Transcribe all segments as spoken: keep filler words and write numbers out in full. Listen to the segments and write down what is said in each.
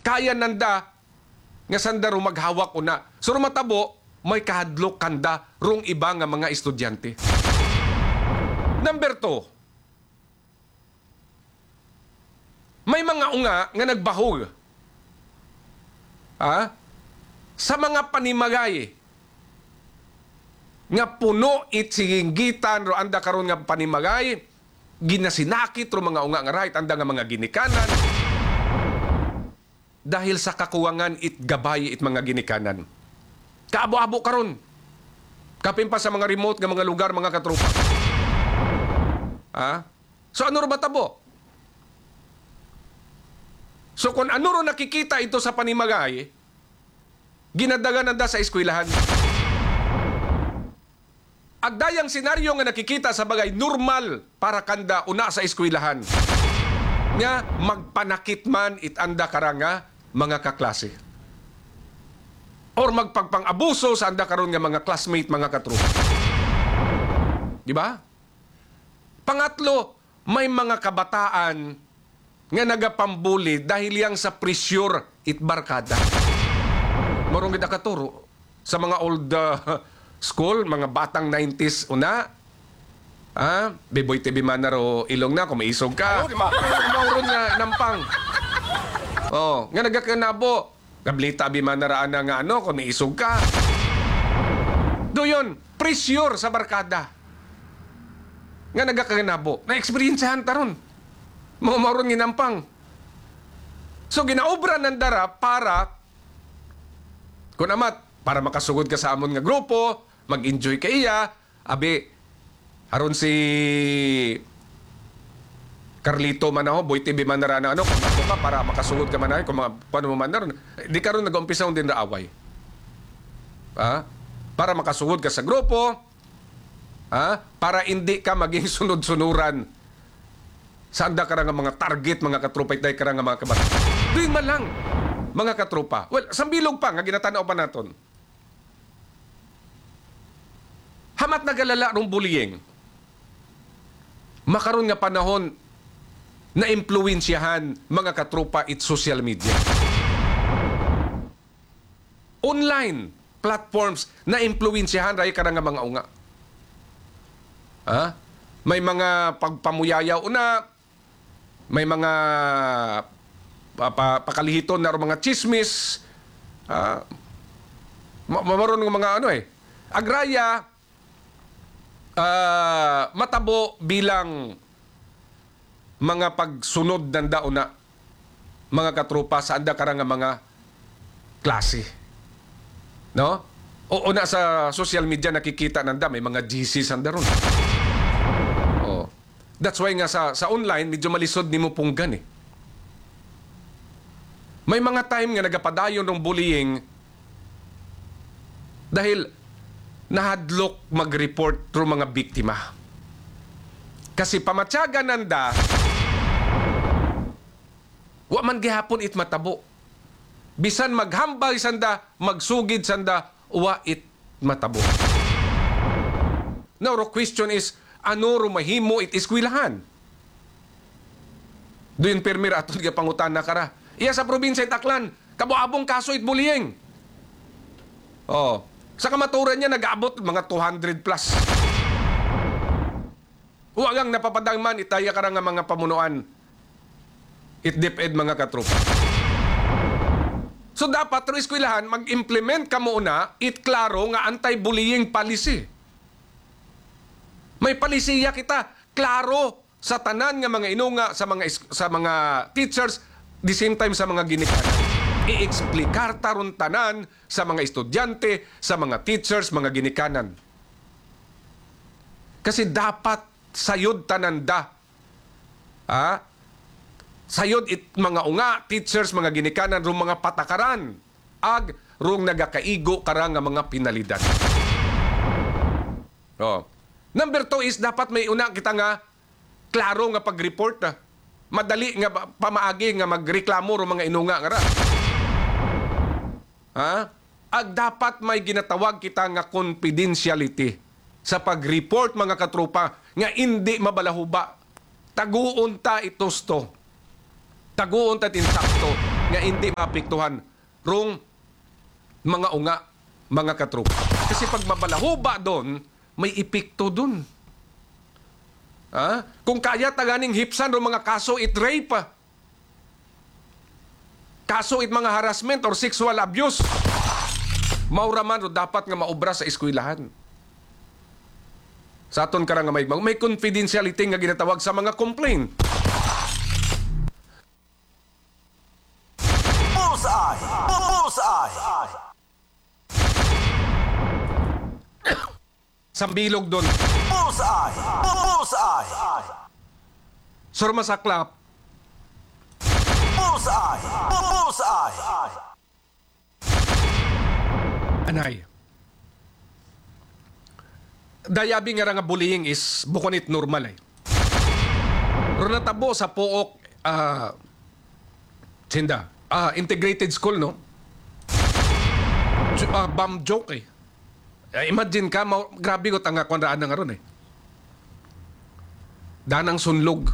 kaya nanda nga sanda ro maghawak una. So matabo, may kahadlok kanda rong iba nga mga estudyante. Number two, may mga unga nga nagbahog ha? Sa mga panimagay nga puno it singgitan ro anda karon nga panimagay ginasinakit ro mga unga nga right anda nga mga ginikanan dahil sa kakuwangan it gabay it mga ginikanan. Kaabo-abo karon. Kapin pa sa mga remote nga mga lugar mga katropa. Ha? So ano ro matabo? So kung ano ro nakikita ito sa panimagay, ginadagan nanda sa eskwelahan. Agdayang senaryo nga nakikita sa bagay normal para kanda una sa eskwelahan. Nga magpanakit man it anda karanga mga kaklase. Or magpagpang-abuso sa anda karon nga mga classmate, mga katrupa. Di ba? Pangatlo, may mga kabataan nga nagapambuli dahil yang sa pressure it barkada. Marong kita katuro sa mga old uh, school, mga batang nineties una, ah, Beboy T V Manaro ilong na, kung maisog ka. Mauron nga nampang. Oh, nga nagakanabo. Gablita bi manaraan na nga ano, kung maisog ka. Doyon, pressure sa barkada. Nga nagakanabo. Na-experiencehan taron. Mga mauron nga nampang. So, ginaobra ng dara para kung amat, para makasugod ka sa amon nga grupo, mag-enjoy ka iya, abi, haron si Carlito man ako, Boy T V man na ano, kung ano ka, para makasugod ka man ay, kung mga, paano mo man na, di ka rin nag-umpisa din na away. Ha? Para makasugod ka sa grupo, ha? Para hindi ka maging sunod-sunuran sa anda ka nga mga target, mga katropa, itay ka nga mga kabat. Doon man lang, mga katropa. Well, sambilog pa, nga ginatanaw pa naton. Hamat nagalala rong bullying. Makaroon nga panahon na impluwensyahan mga katropa it social media. Online platforms na impluwensyahan ray ka nga mga unga. Ha? May mga pagpamuyayaw una, may mga pa, pakalihiton na mga chismis, uh, mamaroon ng mga ano eh. Agraya, uh, matabo bilang mga pagsunod ng dauna, mga katropa sa anda karang mga klase. No? O una sa social media nakikita nanda, may mga G Cs anda ron. Oh. That's why nga sa, sa online, medyo malisod ni mo punggan eh. May mga time nga nagapadayon ng bullying dahil nahadlok mag-report through mga biktima. Kasi pamatyaga nanda, wa man gihapon it matabo. Bisan maghambal sanda, magsugid sanda, wa it matabo. Now, the question is, ano rumahimo it iskwilahan? Doon permira aton nga pangutan na kara. Iya sa probinsya Taklan, kabuabong kaso it bullying. Oh, sa kamaturan niya nag-aabot mga two hundred plus. Huwagang napapadang man itaya ka nga mga pamunuan. It deped mga katropa. So dapat ro eskwelahan mag-implement ka muna it klaro nga anti-bullying policy. May palisiya kita klaro sa tanan nga mga inunga sa mga sa mga teachers, the same time sa mga ginikanan. I-explikar taron tanan sa mga estudyante, sa mga teachers, mga ginikanan. Kasi dapat sayod tananda. Ha? Sayod it mga unga, teachers, mga ginikanan, rung mga patakaran, ag rung nagakaigo karang nga mga pinalidad. Oh. Number two is dapat may una kita nga klaro nga pag-report na. Madali nga pamaagi nga magreklamo ro mga inunga nga ra. Ha? Ag dapat may ginatawag kita nga confidentiality sa pag-report mga katropa nga hindi mabalahuba. Taguon ta itosto. Taguon ta tinsakto nga hindi maapektuhan rong mga unga, mga katrupa. Kasi pag mabalahuba doon, may epekto doon. Ha? Kung kaya taganing hipsan ro mga kaso it rape, kaso it mga harassment or sexual abuse, mauraman ro dapat nga maobra sa eskwelahan. Sa aton karang nga may, may confidentiality nga ginatawag sa mga complaint. Bullseye! Bullseye! Sa bilog doon. Bullseye! Bullseye! Sur masaklap. Bullseye! Bullseye! Anay. Dayabi nga nga bullying is bukonit normal eh. Pero natabo sa Pook ah sinda, ah integrated school no. Uh, bam joke eh. Uh, imagine ka, ma- grabe ko tanga konraan na nga ron eh. Danang sunlog.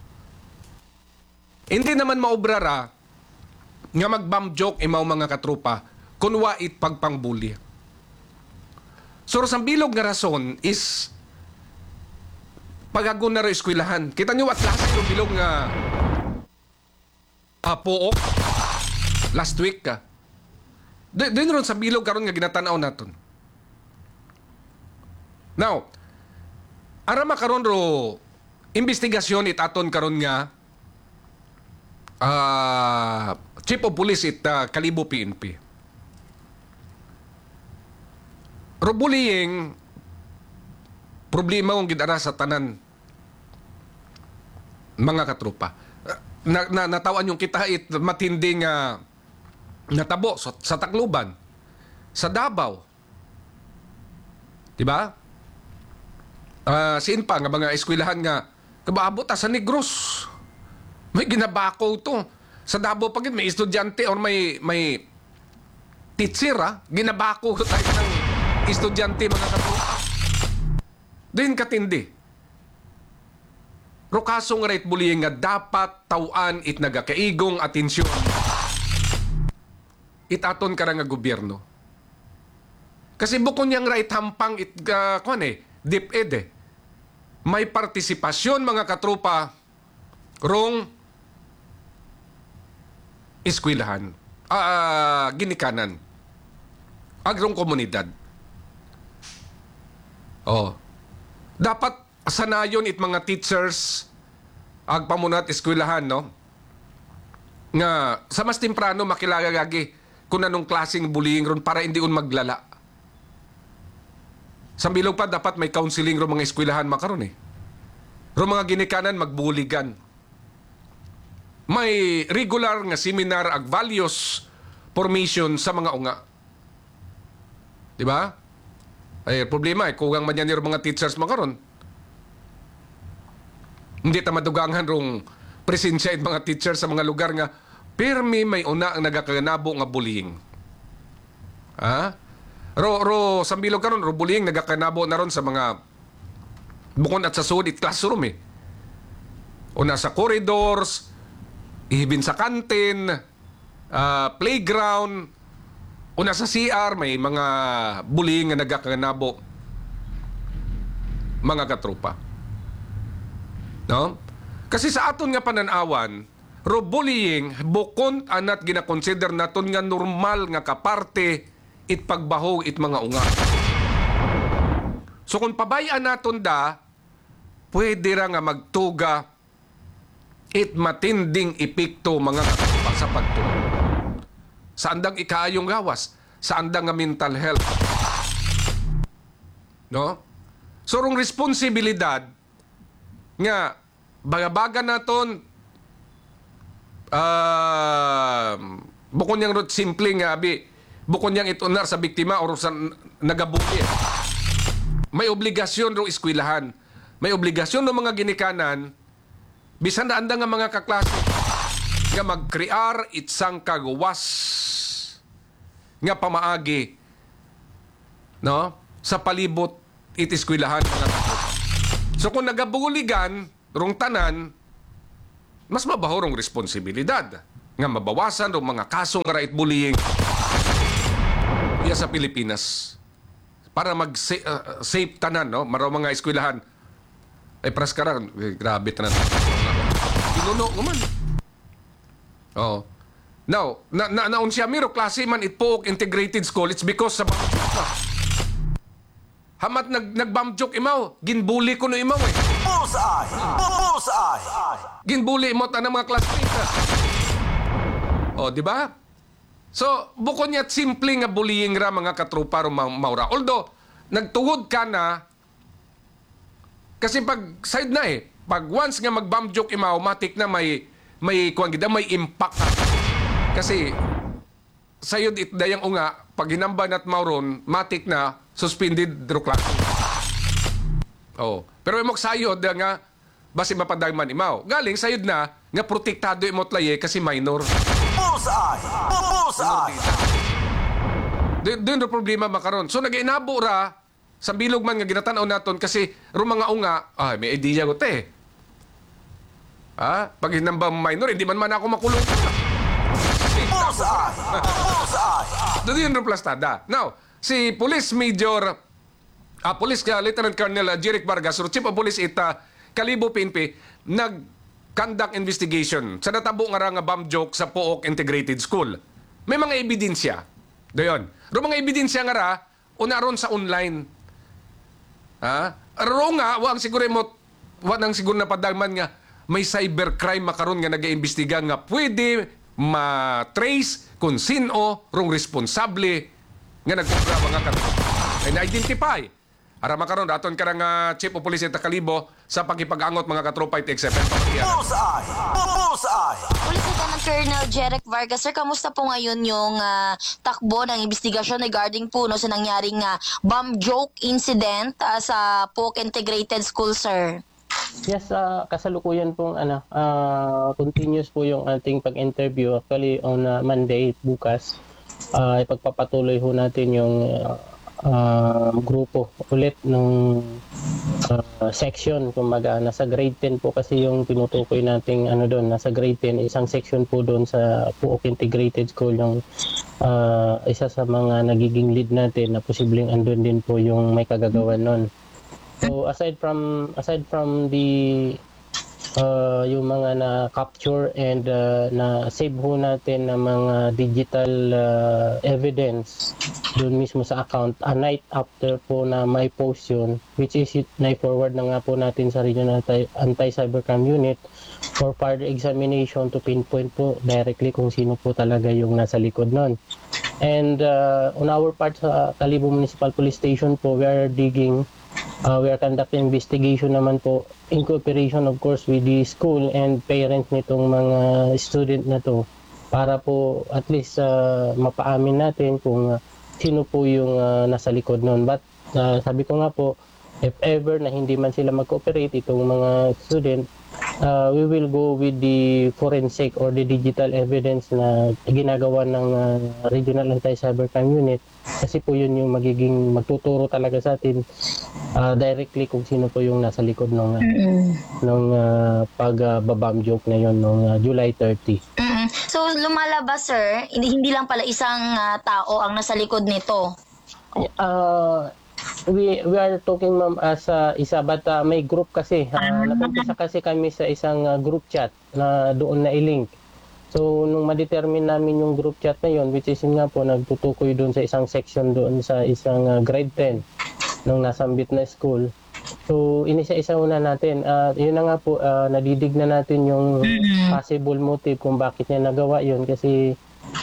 Hindi naman maubrara nga mag-bam joke imaw mga katrupa kunwa it pagpangbully. So, ang bilog nga rason is pagagun na rin eskwelahan. Kita nyo at last yung bilog nga uh, Pook last week ka. Doon ron sa bilog karon nga ginatanaw naton. Now, arama karon ro investigasyon it aton karon nga uh, Chief of Police it uh, Kalibo P N P. Ro bullying problema kung gidara sa tanan mga katrupa. Na, na natawan yung kita it matinding uh, natabo sa, sa Tacloban, sa Davao. Diba? Uh, siin pa nga mga eskwelahan nga kabaabot sa Negros. May ginabako to. Sa Davao pagit may estudyante or may may teacher ha, ginabako tayo ng estudyante mga katrupa. Din katindi. Rokasong rate bullying nga dapat tawaan it nagakaigong atensyon. Itaton ka nga gobyerno. Kasi bukon niyang right hampang it uh, kung eh, DepEd eh. May partisipasyon mga katrupa rong eskwelahan, ah, uh, ginikanan, agrong komunidad. Oh. Dapat sanayon it mga teachers ag pamunat eskwelahan no. Nga sa mas temprano makilagagagi kung anong klaseng bullying ron para hindi un maglala. Sa bilog pa dapat may counseling ron mga eskwelahan makaron eh. Ron mga ginikanan magbuligan. May regular nga seminar ag values formation sa mga unga. Di ba? Ay, problema eh, kugang man yan yung mga teachers makaron. Hindi ta madugangan rong presensya it mga teachers sa mga lugar nga pirmi may una ang nagakanabo nga bullying. Ha? Ro, ro, sa bilog karon ro bullying nagakanabo na ron sa mga bukod at sa sud it classroom eh. Una sa corridors, ihibin sa kantin, uh, playground, una sa C R, may mga bullying nga nagakanabo mga katrupa. No? Kasi sa aton nga pananawan, ro bullying, bukod anat ginakonsider naton nga normal nga kaparte it pagbaho it mga unga. So kung pabayaan naton da, pwede ra nga magtuga it matinding epekto mga katrupa sa pagtuo. Sa andang ikaayong gawas, sa andang nga mental health. No? So, rong responsibilidad nga bagabaga naton uh, bukod niyang rot simple nga abi bukod niyang itunar sa biktima o sa nagabuli. May obligasyon ro eskwelahan. May obligasyon ng mga ginikanan bisan na andang nga mga kaklase nga mag-crear itsang kagawas nga pamaagi no sa palibot it eskwelahan mga katrupa. So kung nagabuligan rong tanan mas mabaho rong responsibilidad. nga mabawasan o mga kasong right bullying iya sa Pilipinas para mag uh, safe tanan no maro mga eskwelahan ay pras karan eh, grabe tanan pinuno man oh now na na naun siya miro klase man it Pook Integrated School it's because sa hamat nag nagbam joke imaw ginbully ko no imaw eh Bullseye! Bullseye! ginbully mo tanang mga classmates oh di ba so bukod niya simple nga bullying ra mga katrupa ro ma- maura although nagtuhod ka na kasi pag side na eh pag once nga magbam joke imaw matik na may may kuan gida may impact kasi sayod it dayang unga pag hinamban at mauron matik na suspended ro class oh pero imok sayod nga basi mapadagman imaw galing sayod na nga protektado imot laye kasi minor. Bullseye! Bullseye! Doon do problema makaron. So nag-inabo ra sa bilog man nga ginatanaw naton kasi ro mga unga, ay may idea ko te. Ah, pag hinambang minor hindi man man ako makulong. Bullseye! Bullseye! Doon yun ro plastada. Now, si Police Major ah, Police uh, Lieutenant Colonel uh, Jeric Vargas, or Chief of Police ita Kalibo P N P, nag conduct investigation sa natabo nga ra nga bomb joke sa Pook Integrated School. May mga ebidensya. Dayon. Ro mga ebidensya nga ra unaron sa online. Ha? Ro nga wa ang siguro mo wa nang siguro na padagman nga may cybercrime makaron nga nag-iimbestiga nga pwede ma-trace kung sino rong responsable nga nagkumpra mga katro. Ay na-identify. Ara makaron daton ka nga Chief of Police ita Kalibo sa pagipag-angot mga katropa iti X F M pamatiyan. Bullseye! Bullseye! Police Lieutenant Colonel Jeric Vargas, sir, kamusta po ngayon yung ah, takbo ng investigasyon regarding po no, sa nangyaring uh, bomb joke incident ah, sa Pook Integrated School, sir? Yes, uh, kasalukuyan pong ano, uh, continuous po yung ating pag-interview. Actually, on uh, Monday, bukas, uh, ipagpapatuloy ho natin yung uh, uh, grupo ulit ng uh, section. Kumbaga, nasa grade ten po kasi yung tinutukoy nating ano doon. Nasa grade ten, isang section po doon sa Pook Integrated School. Yung uh, isa sa mga nagiging lead natin na posibleng andun din po yung may kagagawan nun. So aside from aside from the uh, yung mga na capture and uh, na save ho natin ng mga digital uh, evidence doon mismo sa account a night after po na may post yun, which is na-forward na nga po natin sa Regional Anti-Cybercrime Unit for further examination to pinpoint po directly kung sino po talaga yung nasa likod nun. And uh, on our part sa Kalibo Municipal Police Station po, we are digging Uh, we are conducting investigation naman po in cooperation of course with the school and parents nitong mga student na to para po at least uh, mapaamin natin kung uh, sino po yung uh, nasa likod nun. But uh, sabi ko nga po, if ever na hindi man sila mag-cooperate itong mga student, uh, we will go with the forensic or the digital evidence na ginagawa ng uh, Regional Anti-Cybercrime Unit kasi po yun yung magiging magtuturo talaga sa atin uh, directly kung sino po yung nasa likod ng uh, ng uh, pag-babam uh, joke na yun nung uh, July thirtieth. Mm-mm. So lumalabas, sir, hindi, hindi lang pala isang ah, tao ang nasa likod nito. Uh, we we are talking ma'am as uh, isa but uh, may group kasi uh, napumpisa kasi kami sa isang uh, group chat na doon na i-link. So nung ma-determine namin yung group chat na yun, which is yun nga po nagtutukoy doon sa isang section doon sa isang uh, grade ten nung nasambit na school. So inisa-isa una natin. Uh, yun na nga po uh, nadidig na natin yung possible motive kung bakit niya nagawa yun kasi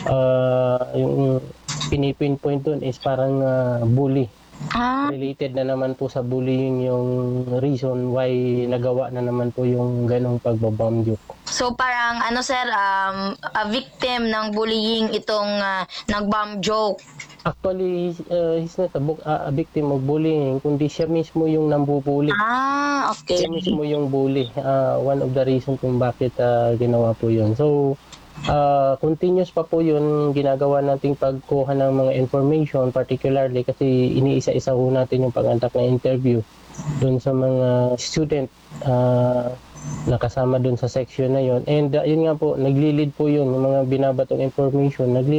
uh, yung pinipinpoint doon is parang uh, bully. Ah, Related na naman po sa bullying yung reason why nagawa na naman po yung ganong pagbabomb joke. so parang ano, sir, um, a victim ng bullying itong ah, nag-bomb joke. Actually, uh, he's not a, bu- a a victim of bullying, kundi siya mismo yung nambubuli. Ah, okay. Siya mismo yung bully. Uh, one of the reason kung bakit uh, ginawa po yun. So, uh, continuous pa po yun ginagawa nating pagkuha ng mga information, particularly kasi iniisa-isa ho natin yung pag-antak na interview doon sa mga student uh, nakasama dun sa section na yon. And uh, yun nga po, nagli-lead po yun, yung mga binabatong information, nagli